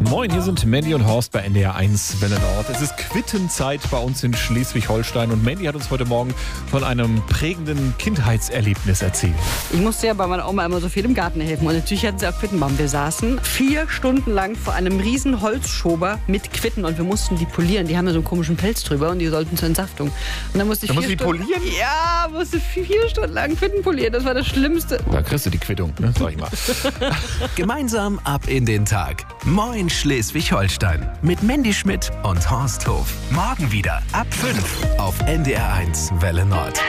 Moin, hier sind Mandy und Horst bei NDR 1 Welle Nord. Es ist Quittenzeit bei uns in Schleswig-Holstein und Mandy hat uns heute Morgen von einem prägenden Kindheitserlebnis erzählt. Ich musste ja bei meiner Oma immer so viel im Garten helfen und natürlich hatten sie auch Quittenbaum. Wir saßen 4 Stunden lang vor einem riesen Holzschober mit Quitten und wir mussten die polieren. Die haben ja so einen komischen Pelz drüber und die sollten zur Entsaftung. Und dann musste ich 4 Stunden polieren? Ja, musste 4 Stunden lang Quitten polieren. Das war das Schlimmste. Da kriegst du die Quittung, ne? Sag ich mal. Gemeinsam ab in den Tag. Moin Schleswig-Holstein. Mit Mandy Schmidt und Horst Hof. Morgen wieder ab 5 auf NDR 1 Welle Nord.